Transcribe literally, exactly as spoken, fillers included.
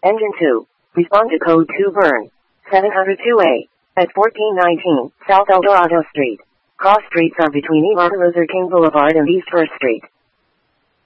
Engine two. Respond to code two burn. seven oh two A. At fourteen nineteen, South Eldorado Street. Cross streets are between E. Martin Luther King Boulevard and East First Street.